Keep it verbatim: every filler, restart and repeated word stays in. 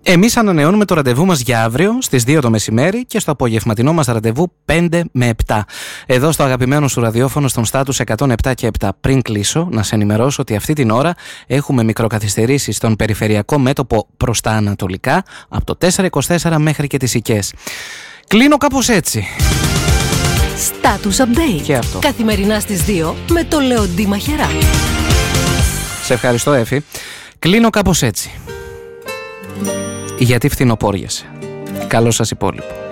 Εμείς ανανεώνουμε το ραντεβού μας για αύριο στις δύο το μεσημέρι και στο απογευματινό μας ραντεβού πέντε με επτά. Εδώ στο αγαπημένο σου ραδιόφωνο στον Στάτους εκατόν επτά και επτά. Πριν κλείσω, να σε ενημερώσω ότι αυτή την ώρα έχουμε μικροκαθυστερήσεις στον περιφερειακό μέτωπο προς τα ανατολικά, από το τέσσερα είκοσι τέσσερα μέχρι και τις Οικές. Κλείνω κάπως έτσι. Status Update. Και αυτό. Καθημερινά στις δύο με το Λεοντή Μαχαιρά. Σε ευχαριστώ, Εφη. Κλείνω κάπως έτσι. Γιατί φθινοπόριασε. Καλό σας υπόλοιπο.